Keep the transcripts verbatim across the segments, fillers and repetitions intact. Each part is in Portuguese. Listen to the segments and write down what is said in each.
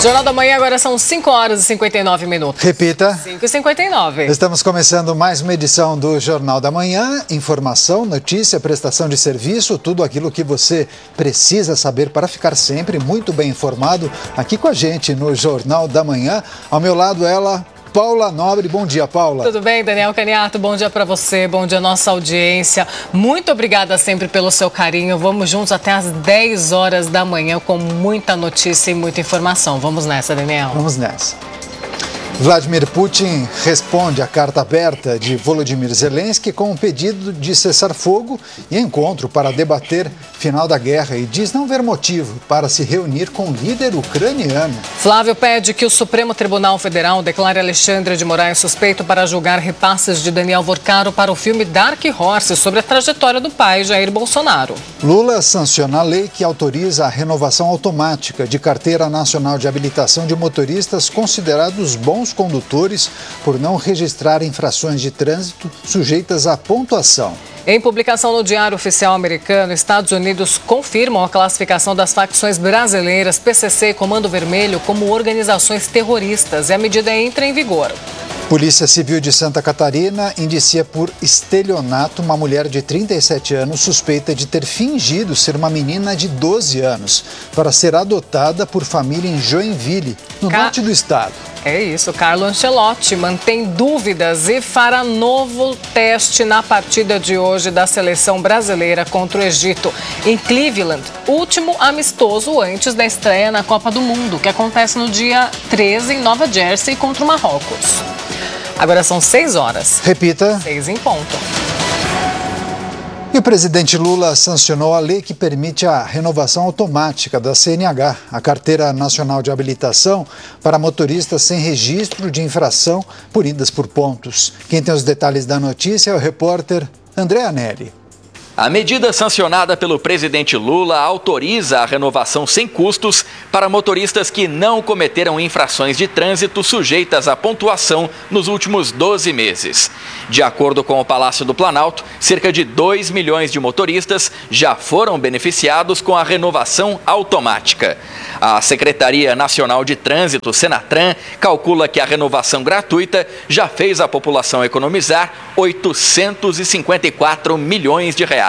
Jornal da Manhã, agora são cinco horas e cinquenta e nove minutos. Repita. cinco e cinquenta e nove. Estamos começando mais uma edição do Jornal da Manhã. Informação, notícia, prestação de serviço, tudo aquilo que você precisa saber para ficar sempre muito bem informado aqui com a gente no Jornal da Manhã. Ao meu lado, ela, Paula Nobre. Bom dia, Paula. Tudo bem, Daniel Caniato? Bom dia para você, bom dia à nossa audiência. Muito obrigada sempre pelo seu carinho. Vamos juntos até às dez horas da manhã com muita notícia e muita informação. Vamos nessa, Daniel. Vamos nessa. Vladimir Putin responde à carta aberta de Volodymyr Zelensky com um pedido de cessar fogo e encontro para debater final da guerra e diz não ver motivo para se reunir com o líder ucraniano. Flávio pede que o Supremo Tribunal Federal declare Alexandre de Moraes suspeito para julgar repasses de Daniel Vorcaro para o filme Dark Horse sobre a trajetória do pai Jair Bolsonaro. Lula sanciona a lei que autoriza a renovação automática de carteira nacional de habilitação de motoristas considerados bons condutores por não registrar infrações de trânsito sujeitas à pontuação. Em publicação no Diário Oficial Americano, Estados Unidos confirmam a classificação das facções brasileiras P C C e Comando Vermelho como organizações terroristas e a medida entra em vigor. Polícia Civil de Santa Catarina indicia por estelionato uma mulher de trinta e sete anos suspeita de ter fingido ser uma menina de doze anos para ser adotada por família em Joinville, no Ca... norte do estado. É isso, Carlo Ancelotti mantém dúvidas e fará novo teste na partida de hoje da seleção brasileira contra o Egito, em Cleveland, último amistoso antes da estreia na Copa do Mundo, que acontece no dia treze em Nova Jersey contra o Marrocos. Agora são seis horas. Repita. Seis em ponto. E o presidente Lula sancionou a lei que permite a renovação automática da C N H, a Carteira Nacional de Habilitação, para motoristas sem registro de infração punidas por pontos. Quem tem os detalhes da notícia é o repórter André Anelli. A medida sancionada pelo presidente Lula autoriza a renovação sem custos para motoristas que não cometeram infrações de trânsito sujeitas à pontuação nos últimos doze meses. De acordo com o Palácio do Planalto, cerca de dois milhões de motoristas já foram beneficiados com a renovação automática. A Secretaria Nacional de Trânsito, Senatran, calcula que a renovação gratuita já fez a população economizar oitocentos e cinquenta e quatro milhões de reais.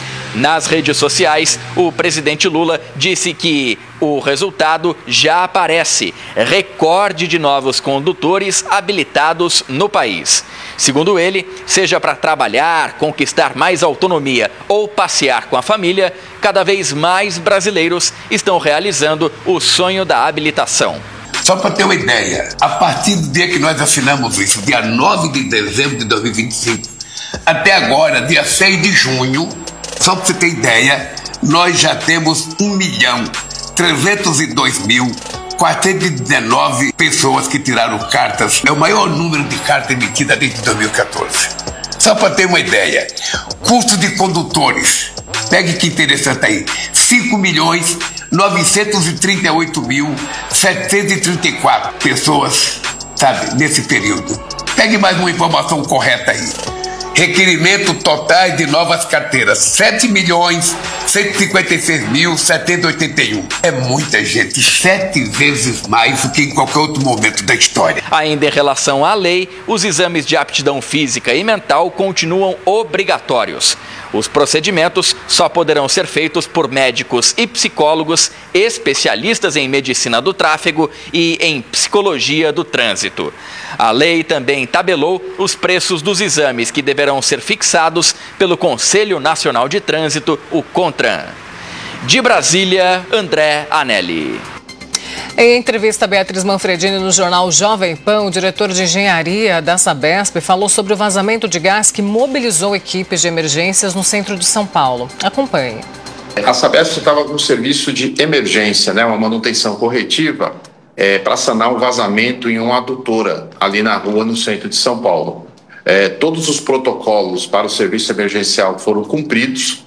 Nas redes sociais, o presidente Lula disse que o resultado já aparece: recorde de novos condutores habilitados no país. Segundo ele, seja para trabalhar, conquistar mais autonomia ou passear com a família, cada vez mais brasileiros estão realizando o sonho da habilitação. Só para ter uma ideia, a partir do dia que nós assinamos isso, dia nove de dezembro de dois mil e vinte e cinco, até agora, dia seis de junho, só para você ter ideia, nós já temos um milhão trezentos e dois mil quatrocentos e dezenove pessoas que tiraram cartas. É o maior número de cartas emitidas desde dois mil e quatorze. Só para ter uma ideia, custo de condutores, pegue que interessante aí, cinco milhões novecentos e trinta e oito mil setecentos e trinta e quatro pessoas, sabe, nesse período. Pegue mais uma informação correta aí. Requerimento total de novas carteiras, sete milhões cento e cinquenta e seis mil setecentos e oitenta e um. É muita gente, sete vezes mais do que em qualquer outro momento da história. Ainda em relação à lei, os exames de aptidão física e mental continuam obrigatórios. Os procedimentos só poderão ser feitos por médicos e psicólogos, especialistas em medicina do tráfego e em psicologia do trânsito. A lei também tabelou os preços dos exames que deverão ser fixados pelo Conselho Nacional de Trânsito, o CONTRAN. De Brasília, André Anelli. Em entrevista a Beatriz Manfredini no jornal Jovem Pan, o diretor de engenharia da Sabesp falou sobre o vazamento de gás que mobilizou equipes de emergências no centro de São Paulo. Acompanhe. A Sabesp estava com um serviço de emergência, né, uma manutenção corretiva, é, para sanar um vazamento em uma adutora ali na rua, no centro de São Paulo. É, todos os protocolos para o serviço emergencial foram cumpridos.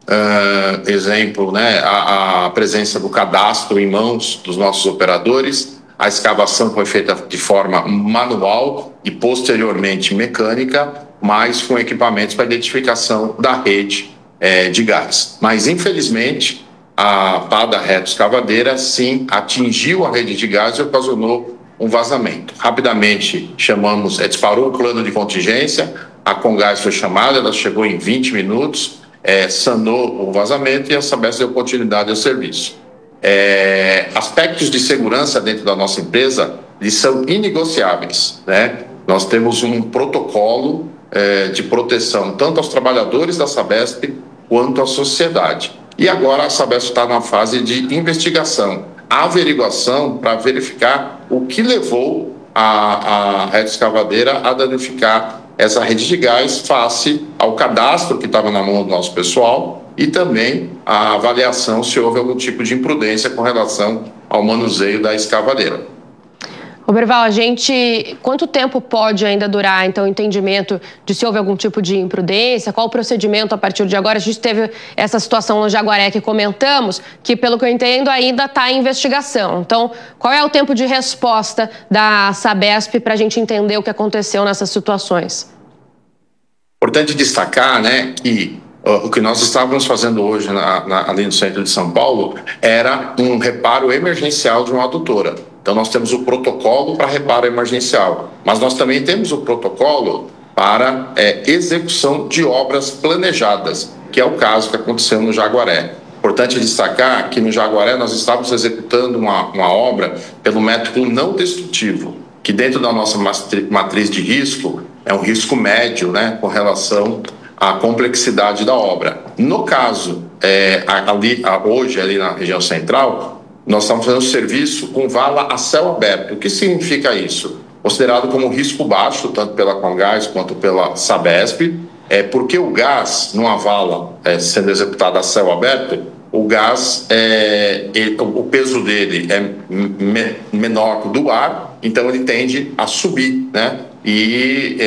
Uh, exemplo, né, a, a presença do cadastro em mãos dos nossos operadores, a escavação foi feita de forma manual e posteriormente mecânica, mas com equipamentos para identificação da rede é, de gás. Mas, infelizmente, a pá da retroescavadeira, sim, atingiu a rede de gás e ocasionou um vazamento. Rapidamente chamamos, é, disparou o plano de contingência, a Congás foi chamada, ela chegou em vinte minutos, é, sanou o vazamento e a Sabesp deu continuidade ao serviço. É, aspectos de segurança dentro da nossa empresa, eles são inegociáveis, né? Nós temos um protocolo é, de proteção tanto aos trabalhadores da Sabesp quanto à sociedade. E agora a Sabesp está na fase de investigação, averiguação para verificar o que levou a, a retroescavadeira a danificar essa rede de gás face ao cadastro que estava na mão do nosso pessoal e também a avaliação se houve algum tipo de imprudência com relação ao manuseio da escavadeira. Roberval, a gente, quanto tempo pode ainda durar, então, o entendimento de se houve algum tipo de imprudência? Qual o procedimento a partir de agora? A gente teve essa situação no Jaguaré que comentamos, que, pelo que eu entendo, ainda está em investigação. Então, qual é o tempo de resposta da Sabesp para a gente entender o que aconteceu nessas situações? Importante destacar, né, que uh, o que nós estávamos fazendo hoje na, na, ali no centro de São Paulo era um reparo emergencial de uma adutora. Então, nós temos o protocolo para reparo emergencial, mas nós também temos o protocolo para é, execução de obras planejadas, que é o caso que aconteceu no Jaguaré. Importante destacar que no Jaguaré nós estávamos executando uma, uma obra pelo método não destrutivo, que dentro da nossa matriz de risco é um risco médio, né, com relação à complexidade da obra. No caso, é, ali, hoje, ali na região central, nós estamos fazendo serviço com vala a céu aberto. O que significa isso? Considerado como risco baixo, tanto pela Congás quanto pela Sabesp, é porque o gás, numa vala é, sendo executada a céu aberto, o gás, é, ele, o peso dele é me, menor que o do ar, então ele tende a subir, né? E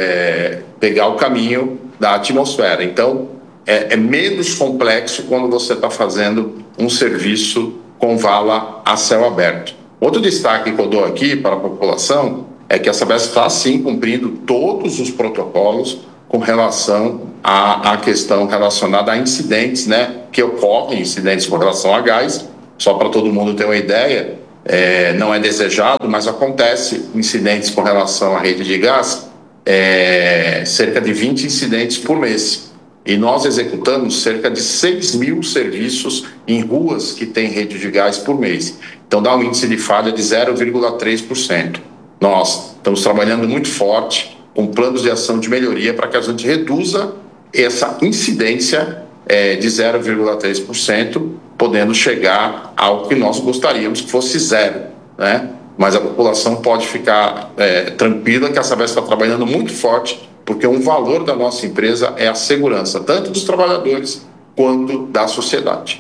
é, pegar o caminho da atmosfera. Então, é, é menos complexo quando você está fazendo um serviço com vala a céu aberto. Outro destaque que eu dou aqui para a população é que a Sabesp está, sim, cumprindo todos os protocolos com relação à, à questão relacionada a incidentes, né, que ocorrem, incidentes com relação a gás. Só para todo mundo ter uma ideia, é, não é desejado, mas acontece incidentes com relação à rede de gás, é, cerca de vinte incidentes por mês. E nós executamos cerca de seis mil serviços em ruas que têm rede de gás por mês. Então dá um índice de falha de zero vírgula três por cento. Nós estamos trabalhando muito forte com planos de ação de melhoria para que a gente reduza essa incidência é, de zero vírgula três por cento, podendo chegar ao que nós gostaríamos que fosse zero, né? Mas a população pode ficar é, tranquila que a Sabesp está trabalhando muito forte, porque um valor da nossa empresa é a segurança, tanto dos trabalhadores quanto da sociedade.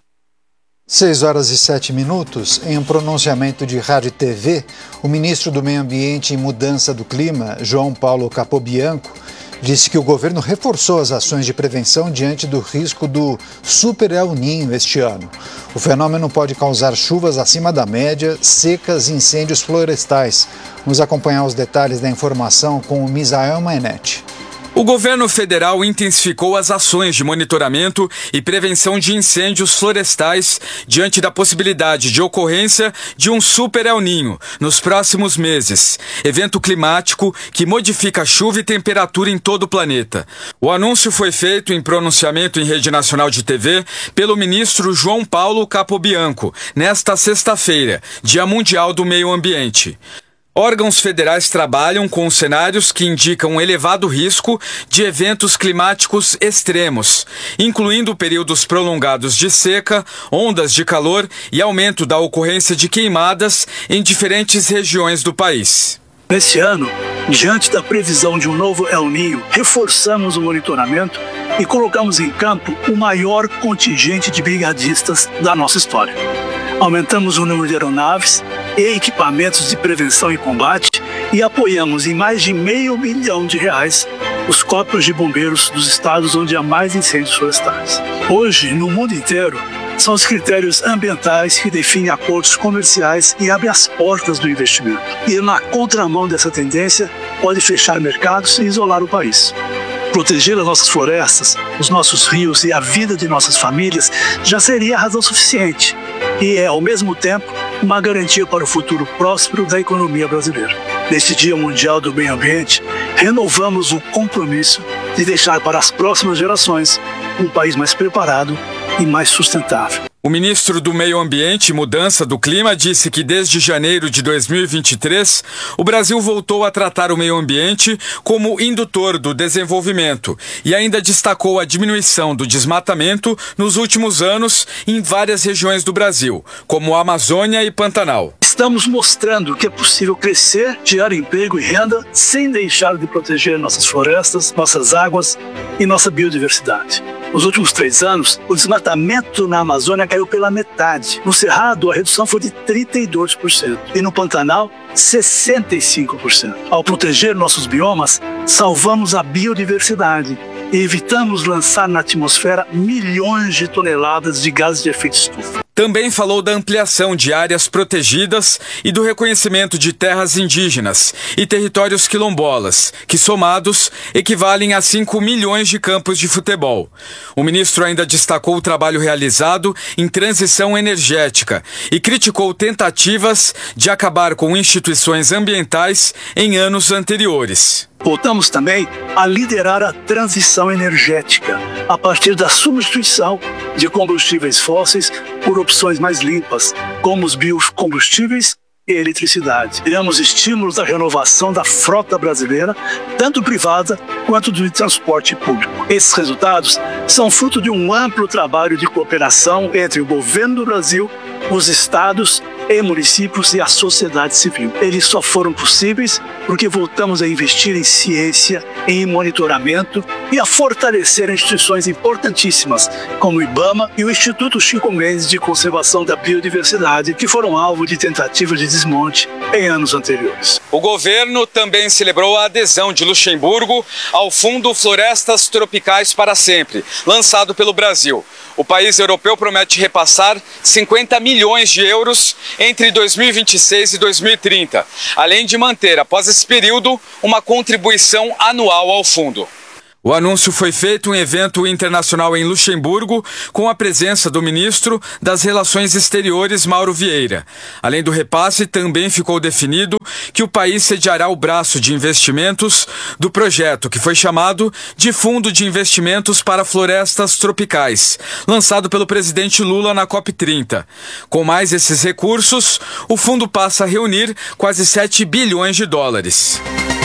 seis horas e sete minutos, em um pronunciamento de rádio e T V, o ministro do Meio Ambiente e Mudança do Clima, João Paulo Capobianco, disse que o governo reforçou as ações de prevenção diante do risco do Super El Niño este ano. O fenômeno pode causar chuvas acima da média, secas e incêndios florestais. Vamos acompanhar os detalhes da informação com o Misael Mainetti. O governo federal intensificou as ações de monitoramento e prevenção de incêndios florestais diante da possibilidade de ocorrência de um Super El Niño nos próximos meses, evento climático que modifica chuva e temperatura em todo o planeta. O anúncio foi feito em pronunciamento em rede nacional de T V pelo ministro João Paulo Capobianco, nesta sexta-feira, Dia Mundial do Meio Ambiente. Órgãos federais trabalham com cenários que indicam um elevado risco de eventos climáticos extremos, incluindo períodos prolongados de seca, ondas de calor e aumento da ocorrência de queimadas em diferentes regiões do país. Nesse ano, diante da previsão de um novo El Niño, reforçamos o monitoramento e colocamos em campo o maior contingente de brigadistas da nossa história. Aumentamos o número de aeronaves e equipamentos de prevenção e combate e apoiamos em mais de meio milhão de reais os corpos de bombeiros dos estados onde há mais incêndios florestais. Hoje, no mundo inteiro, são os critérios ambientais que definem acordos comerciais e abrem as portas do investimento. E na contramão dessa tendência, pode fechar mercados e isolar o país. Proteger as nossas florestas, os nossos rios e a vida de nossas famílias já seria razão suficiente e é, ao mesmo tempo, uma garantia para o futuro próspero da economia brasileira. Neste Dia Mundial do Meio Ambiente, renovamos o compromisso de deixar para as próximas gerações um país mais preparado e mais sustentável. O ministro do Meio Ambiente e Mudança do Clima disse que desde janeiro de dois mil e vinte e três, o Brasil voltou a tratar o meio ambiente como indutor do desenvolvimento e ainda destacou a diminuição do desmatamento nos últimos anos em várias regiões do Brasil, como Amazônia e Pantanal. Estamos mostrando que é possível crescer, gerar emprego e renda sem deixar de proteger nossas florestas, nossas águas e nossa biodiversidade. Nos últimos três anos, o desmatamento na Amazônia caiu pela metade. No Cerrado, a redução foi de trinta e dois por cento e no Pantanal, sessenta e cinco por cento. Ao proteger nossos biomas, salvamos a biodiversidade e evitamos lançar na atmosfera milhões de toneladas de gases de efeito estufa. Também falou da ampliação de áreas protegidas e do reconhecimento de terras indígenas e territórios quilombolas, que somados equivalem a cinco milhões de campos de futebol. O ministro ainda destacou o trabalho realizado em transição energética e criticou tentativas de acabar com instituições ambientais em anos anteriores. Voltamos também a liderar a transição energética a partir da substituição de combustíveis fósseis por opções mais limpas, como os biocombustíveis e eletricidade. Criamos estímulos à renovação da frota brasileira, tanto privada quanto de transporte público. Esses resultados são fruto de um amplo trabalho de cooperação entre o governo do Brasil, os estados e municípios e a sociedade civil. Eles só foram possíveis porque voltamos a investir em ciência, em monitoramento e a fortalecer instituições importantíssimas, como o IBAMA e o Instituto Chico Mendes de Conservação da Biodiversidade, que foram alvo de tentativas de desmonte em anos anteriores. O governo também celebrou a adesão de Luxemburgo ao Fundo Florestas Tropicais para Sempre, lançado pelo Brasil. O país europeu promete repassar cinquenta milhões de euros entre dois mil e vinte e seis e dois mil e trinta, além de manter, após esse período, uma contribuição anual ao fundo. O anúncio foi feito em evento internacional em Luxemburgo, com a presença do ministro das Relações Exteriores, Mauro Vieira. Além do repasse, também ficou definido que o país sediará o braço de investimentos do projeto, que foi chamado de Fundo de Investimentos para Florestas Tropicais, lançado pelo presidente Lula na COP trinta. Com mais esses recursos, o fundo passa a reunir quase sete bilhões de dólares.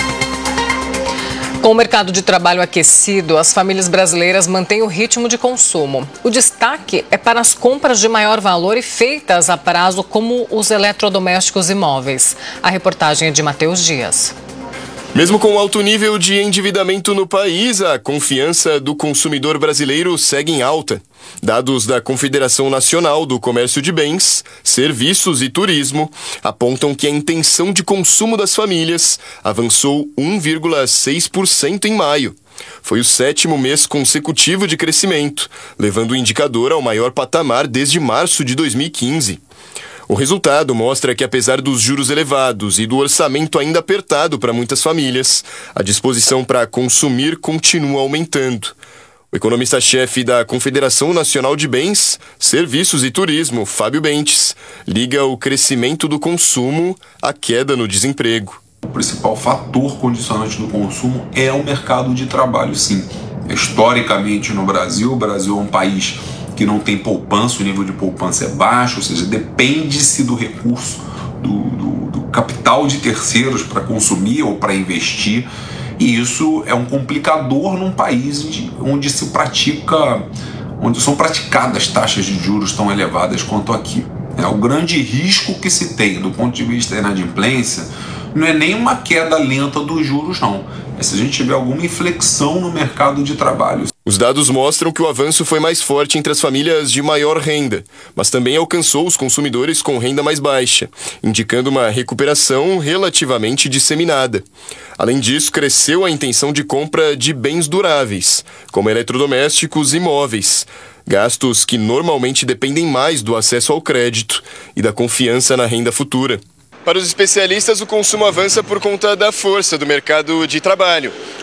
Com o mercado de trabalho aquecido, as famílias brasileiras mantêm o ritmo de consumo. O destaque é para as compras de maior valor e feitas a prazo, como os eletrodomésticos e móveis. A reportagem é de Matheus Dias. Mesmo com alto nível de endividamento no país, a confiança do consumidor brasileiro segue em alta. Dados da Confederação Nacional do Comércio de Bens, Serviços e Turismo apontam que a intenção de consumo das famílias avançou um vírgula seis por cento em maio. Foi o sétimo mês consecutivo de crescimento, levando o indicador ao maior patamar desde março de dois mil e quinze. O resultado mostra que, apesar dos juros elevados e do orçamento ainda apertado para muitas famílias, a disposição para consumir continua aumentando. O economista-chefe da Confederação Nacional de Bens, Serviços e Turismo, Fábio Bentes, liga o crescimento do consumo à queda no desemprego. O principal fator condicionante do consumo é o mercado de trabalho, sim. Historicamente, no Brasil, o Brasil é um país que não tem poupança, o nível de poupança é baixo, ou seja, depende-se do recurso, do, do, do capital de terceiros para consumir ou para investir, e isso é um complicador num país onde se pratica, onde são praticadas taxas de juros tão elevadas quanto aqui. É, o grande risco que se tem do ponto de vista da inadimplência não é nem uma queda lenta dos juros, não. É se a gente tiver alguma inflexão no mercado de trabalho. Os dados mostram que o avanço foi mais forte entre as famílias de maior renda, mas também alcançou os consumidores com renda mais baixa, indicando uma recuperação relativamente disseminada. Além disso, cresceu a intenção de compra de bens duráveis, como eletrodomésticos e móveis, gastos que normalmente dependem mais do acesso ao crédito e da confiança na renda futura. Para os especialistas, o consumo avança por conta da força do mercado de trabalho.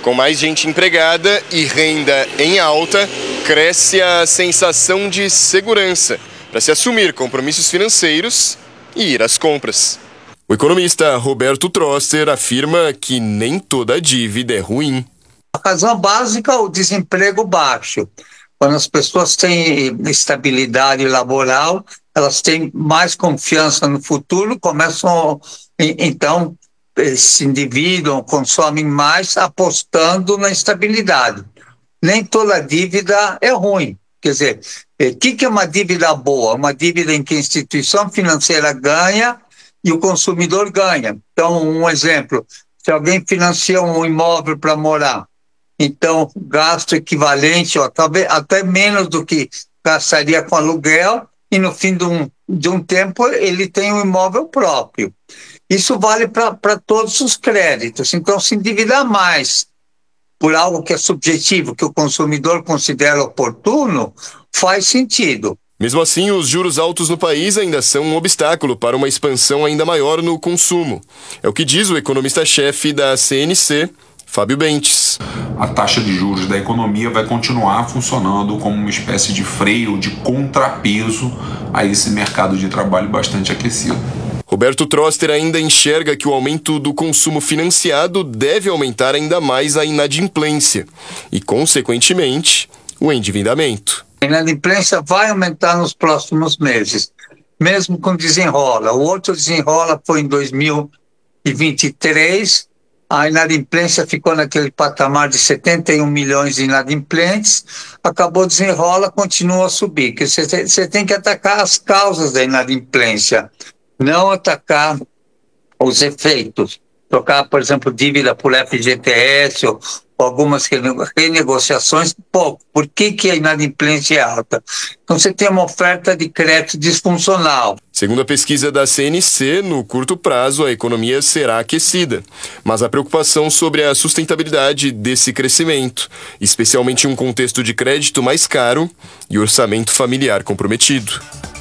Com mais gente empregada e renda em alta, cresce a sensação de segurança para se assumir compromissos financeiros e ir às compras. O economista Roberto Troster afirma que nem toda dívida é ruim. A razão básica é o desemprego baixo. Quando as pessoas têm estabilidade laboral, elas têm mais confiança no futuro, começam, então, se endividam, consomem mais, apostando na estabilidade. Nem toda dívida é ruim. Quer dizer, o que é uma dívida boa? Uma dívida em que a instituição financeira ganha e o consumidor ganha. Então, um exemplo, se alguém financia um imóvel para morar, então, gasto equivalente, ó, talvez até menos do que gastaria com aluguel, e no fim de um, de um tempo ele tem um imóvel próprio. Isso vale para todos os créditos. Então, se endividar mais por algo que é subjetivo, que o consumidor considera oportuno, faz sentido. Mesmo assim, os juros altos no país ainda são um obstáculo para uma expansão ainda maior no consumo. É o que diz o economista-chefe da C N C, Fábio Bentes. A taxa de juros da economia vai continuar funcionando como uma espécie de freio, de contrapeso a esse mercado de trabalho bastante aquecido. Roberto Troster ainda enxerga que o aumento do consumo financiado deve aumentar ainda mais a inadimplência e, consequentemente, o endividamento. A inadimplência vai aumentar nos próximos meses, mesmo com desenrola. O outro desenrola foi em dois mil e vinte e três, a inadimplência ficou naquele patamar de setenta e um milhões de inadimplentes, acabou desenrola, continua a subir. Você, você tem que atacar as causas da inadimplência, não atacar os efeitos. Trocar, por exemplo, dívida por F G T S ou algumas renegociações, pouco. Por que, que a inadimplência é alta? Então você tem uma oferta de crédito disfuncional. Segundo a pesquisa da C N C, no curto prazo a economia será aquecida, mas há preocupação sobre a sustentabilidade desse crescimento, especialmente em um contexto de crédito mais caro e orçamento familiar comprometido.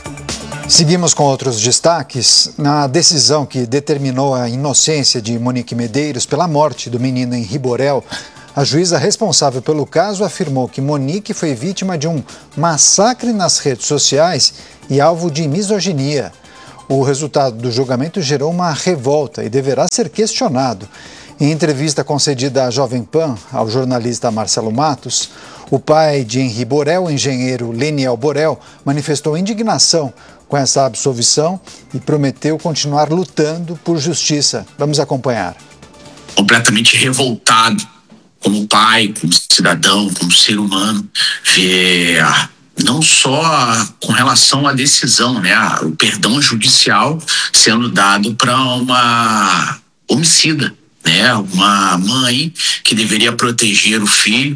Seguimos com outros destaques. Na decisão que determinou a inocência de Monique Medeiros pela morte do menino Henri Borel, a juíza responsável pelo caso afirmou que Monique foi vítima de um massacre nas redes sociais e alvo de misoginia. O resultado do julgamento gerou uma revolta e deverá ser questionado. Em entrevista concedida à Jovem Pan, ao jornalista Marcelo Matos, o pai de Henri Borel, o engenheiro Leniel Borel, manifestou indignação com essa absolvição e prometeu continuar lutando por justiça. Vamos acompanhar. Completamente revoltado como pai, como cidadão, como ser humano, ver não só com relação à decisão, né, o perdão judicial sendo dado para uma homicida, né, uma mãe que deveria proteger o filho,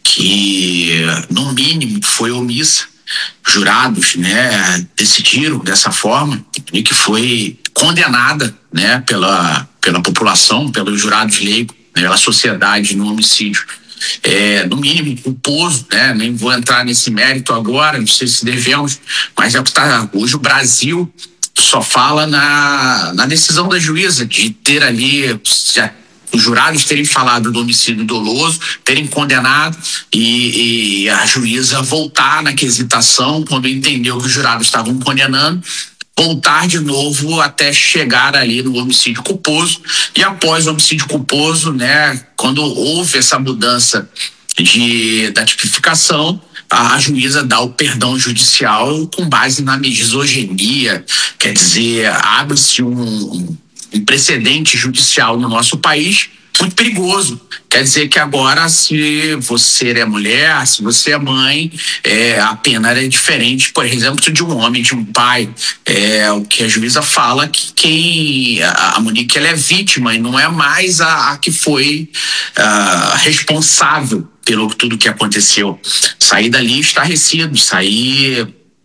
que no mínimo foi omissa. Jurados, né, decidiram dessa forma e que foi condenada, né, pela, pela população, pelos jurados leigos, né, pela sociedade no homicídio. É, no mínimo culposo, né, nem vou entrar nesse mérito agora, não sei se devemos, mas é o que está hoje o Brasil só fala na, na decisão da juíza de ter ali já, os jurados terem falado do homicídio doloso, terem condenado e, e a juíza voltar na quesitação quando entendeu que os jurados estavam condenando, voltar de novo até chegar ali no homicídio culposo. E após o homicídio culposo, né, quando houve essa mudança de, da tipificação, a juíza dá o perdão judicial com base na misoginia, quer dizer, abre-se um, um um precedente judicial no nosso país muito perigoso. Quer dizer que agora, se você é mulher, se você é mãe, é, a pena é diferente, por exemplo, de um homem, de um pai. É, o que a juíza fala que quem a Monique ela é vítima e não é mais a, a que foi a, responsável pelo tudo que aconteceu. Saí dali estarrecido, saí...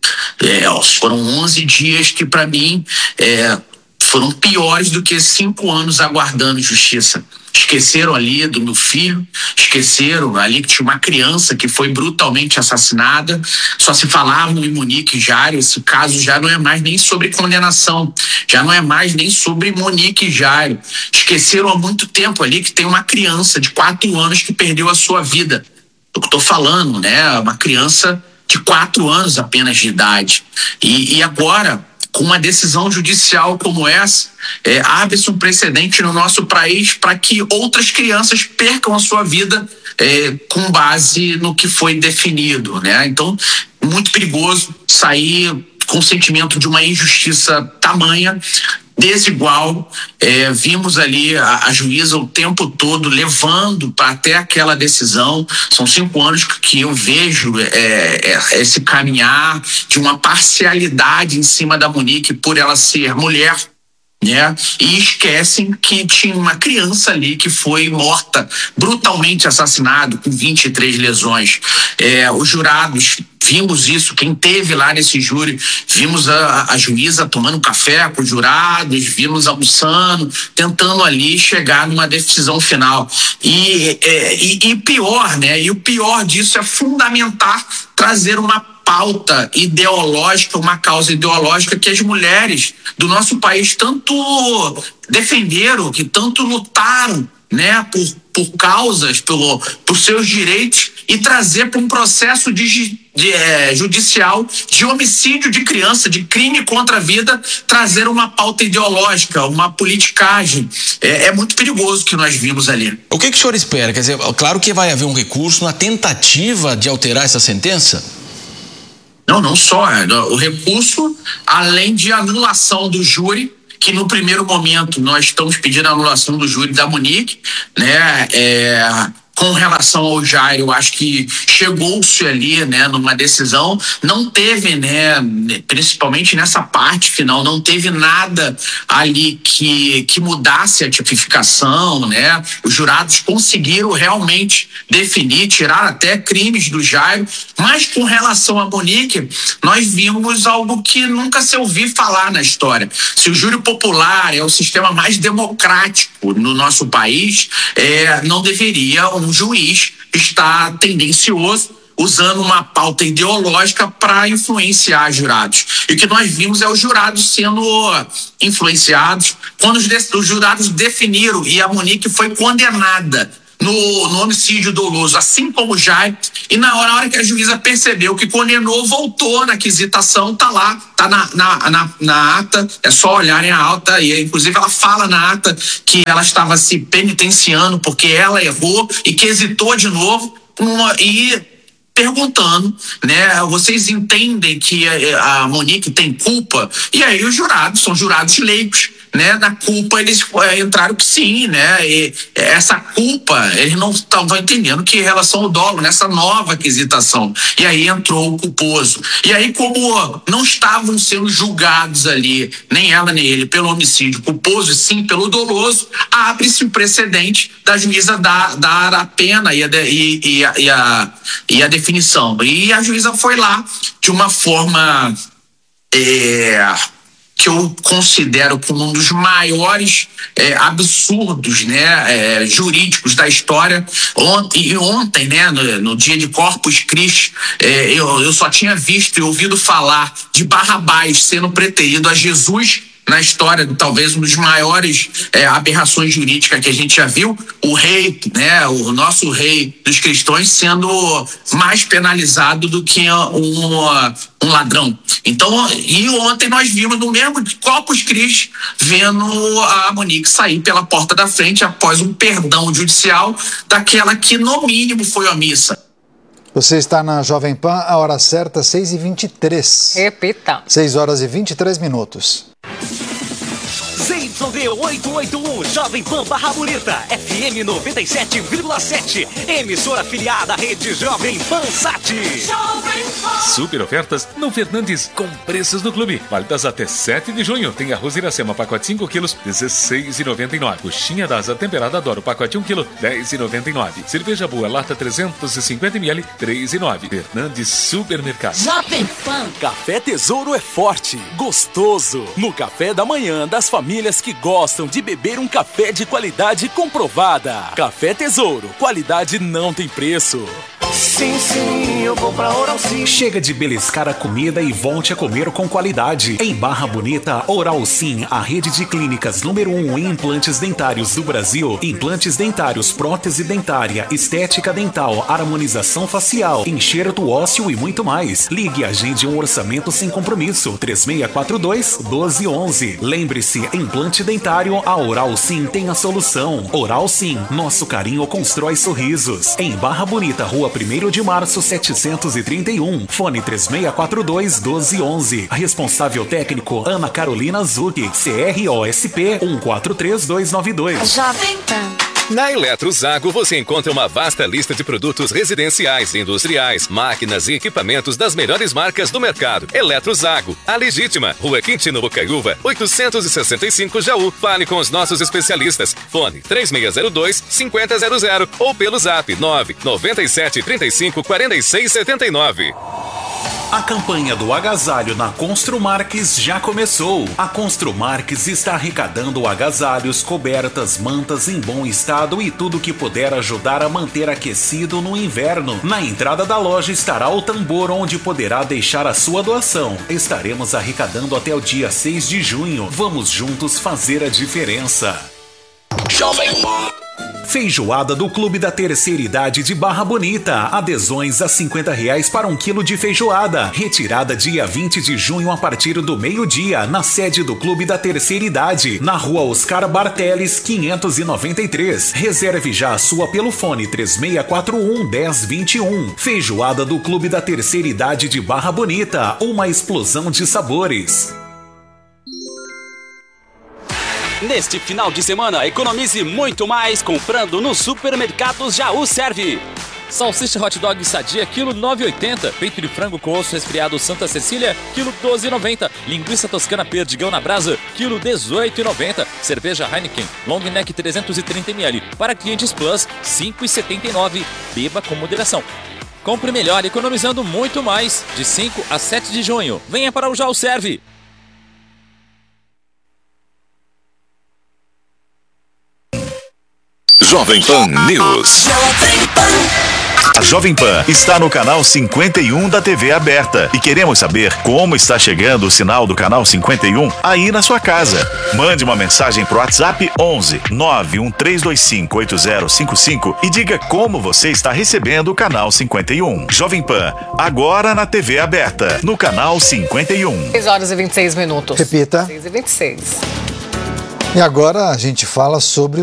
É, foram onze dias que, para mim, é, foram piores do que cinco anos aguardando justiça. Esqueceram ali do meu filho, esqueceram ali que tinha uma criança que foi brutalmente assassinada. Só se falava em Monique Jário. Esse caso já não é mais nem sobre condenação, já não é mais nem sobre Monique Jário. Esqueceram há muito tempo ali que tem uma criança de quatro anos que perdeu a sua vida. Eu estou falando, né? Uma criança de quatro anos apenas de idade. E, e agora, com uma decisão judicial como essa, é, abre-se um precedente no nosso país para que outras crianças percam a sua vida é, com base no que foi definido, né? Então, muito perigoso sair com o sentimento de uma injustiça tamanha, desigual. É, vimos ali a, a juíza o tempo todo levando para até aquela decisão. São cinco anos que, que eu vejo é, é, esse caminhar de uma parcialidade em cima da Monique por ela ser mulher, né? E esquecem que tinha uma criança ali que foi morta, brutalmente assassinado, com vinte e três lesões. É, os jurados, vimos isso, quem teve lá nesse júri, vimos a, a juíza tomando café com os jurados, vimos almoçando, tentando ali chegar numa decisão final. E, é, e, e pior, né? E o pior disso é fundamentar, trazer uma pauta ideológica, uma causa ideológica que as mulheres do nosso país tanto defenderam, que tanto lutaram, né, por, por causas, por, por seus direitos, e trazer para um processo de, de, é, judicial de homicídio de criança, de crime contra a vida, trazer uma pauta ideológica, uma politicagem. É, é muito perigoso o que nós vimos ali. O que, que o senhor espera? Quer dizer, claro que vai haver um recurso na tentativa de alterar essa sentença? Não, não só. O recurso, além de anulação do júri, que no primeiro momento nós estamos pedindo a anulação do júri da Monique, né? É, com relação ao Jairo, eu acho que chegou-se ali, né, numa decisão, não teve, né, principalmente nessa parte final, não teve nada ali que, que mudasse a tipificação, né? Os jurados conseguiram realmente definir, tirar até crimes do Jairo, mas com relação a Monique, nós vimos algo que nunca se ouviu falar na história. Se o júri popular é o sistema mais democrático no nosso país, é, não deveria um juiz estar tendencioso usando uma pauta ideológica para influenciar jurados. E o que nós vimos é os jurados sendo influenciados quando os, os jurados definiram, e a Monique foi condenada no, no homicídio doloso, assim como o Jair, e na hora, na hora que a juíza percebeu que condenou, voltou na quisitação, tá lá, tá na, na, na, na ata, é só olharem a ata, e inclusive ela fala na ata que ela estava se penitenciando porque ela errou e que hesitou de novo, uma, e perguntando, né, vocês entendem que a, a Monique tem culpa? E aí os jurados, são jurados leigos, né, na culpa eles é, entraram que sim, né, e essa culpa eles não estavam entendendo que em relação ao dolo, nessa nova aquisitação, e aí entrou o culposo, e aí como não estavam sendo julgados ali, nem ela nem ele, pelo homicídio culposo, e sim pelo doloso, abre-se o precedente da juíza dar, dar a pena e a, e, e, a, e, a, e a definição, e a juíza foi lá de uma forma é, que eu considero como um dos maiores é, absurdos, né, é, jurídicos da história. Ontem, e ontem, né, no, no dia de Corpus Christi, é, eu, eu só tinha visto e ouvido falar de Barrabás sendo preterido a Jesus na história, talvez um dos maiores é, aberrações jurídicas que a gente já viu, o rei, né, o nosso rei dos cristãos sendo mais penalizado do que um, um ladrão. Então, e ontem nós vimos no mesmo Corpus Christi, vendo a Monique sair pela porta da frente após um perdão judicial daquela que no mínimo foi omissa. Você está na Jovem Pan, a hora certa, seis e vinte e três. Repita. seis horas e vinte e três minutos. Z Y D oitocentos e oitenta e um, Jovem Pan Barra Bonita, F M noventa e sete vírgula sete, emissora afiliada à rede Jovem Pan Sat. Super ofertas no Fernandes, com preços do clube. Válidas até sete de junho. Tem arroz Iracema, pacote cinco quilos, dezesseis reais e noventa e nove centavos. Coxinha da asa temperada Adoro, pacote um quilo, dez reais e noventa e nove centavos. Cerveja Boa, lata trezentos e cinquenta mililitros, três reais e nove centavos. Fernandes Supermercado. Jovem Pan. Café Tesouro é forte, gostoso. No café da manhã das famílias famílias que gostam de beber um café de qualidade comprovada. Café Tesouro, qualidade não tem preço. Sim, sim, eu vou pra Oral Sim. Chega de beliscar a comida e volte a comer com qualidade. Em Barra Bonita, Oral Sim, a rede de clínicas número um em implantes dentários do Brasil. Implantes dentários, prótese dentária, estética dental, harmonização facial, enxerto ósseo e muito mais. Ligue e agende um orçamento sem compromisso. três seis quatro dois, um dois um um. Lembre-se, implante dentário, a Oral Sim tem a solução. Oral Sim, nosso carinho constrói sorrisos. Em Barra Bonita, Rua primeiro de março, setecentos e trinta e um. Fone três seis quatro dois, um dois um um. Responsável técnico, Ana Carolina Zucchi. C R O S P um quatro três dois nove dois. Jovem Pan. Na Eletrozago você encontra uma vasta lista de produtos residenciais, industriais, máquinas e equipamentos das melhores marcas do mercado. Eletrozago, a legítima, Rua Quintino Bocaiúva, oitocentos e sessenta e cinco Jaú. Fale com os nossos especialistas. Fone três seis zero dois, cinco zero zero zero ou pelo zap nove nove sete, três cinco, quatro seis sete nove. A campanha do agasalho na Construmarques já começou. A Construmarques está arrecadando agasalhos, cobertas, mantas em bom estado e tudo que puder ajudar a manter aquecido no inverno. Na entrada da loja estará o tambor onde poderá deixar a sua doação. Estaremos arrecadando até o dia seis de junho. Vamos juntos fazer a diferença. Jovem Feijoada do Clube da Terceira Idade de Barra Bonita. Adesões a cinquenta reais para um quilo de feijoada. Retirada dia vinte de junho a partir do meio-dia, na sede do Clube da Terceira Idade, na Rua Oscar Barteles, quinhentos e noventa e três. Reserve já a sua pelo fone três seis quatro um, um zero dois um. Feijoada do Clube da Terceira Idade de Barra Bonita. Uma explosão de sabores. Neste final de semana, economize muito mais comprando no Supermercados Jaú Serve. Salsicha hot dog sadia, quilo nove e oitenta. Peito de frango com osso resfriado Santa Cecília, quilo doze e noventa. Linguiça toscana perdigão na brasa, quilo dezoito e noventa. Cerveja Heineken Long Neck trezentos e trinta mililitros. Para clientes Plus, cinco e setenta e nove. Beba com moderação. Compre melhor, economizando muito mais. De cinco a sete de junho. Venha para o Jaú Serve. Jovem Pan News. A Jovem Pan está no canal cinquenta e um da T V aberta e queremos saber como está chegando o sinal do canal cinquenta e um aí na sua casa. Mande uma mensagem pro WhatsApp onze, nove um três dois cinco, oito zero cinco cinco e diga como você está recebendo o canal cinquenta e um. Jovem Pan, agora na T V aberta, no canal cinquenta e um. seis horas e vinte e seis minutos. Repita. seis e vinte e seis. E agora a gente fala sobre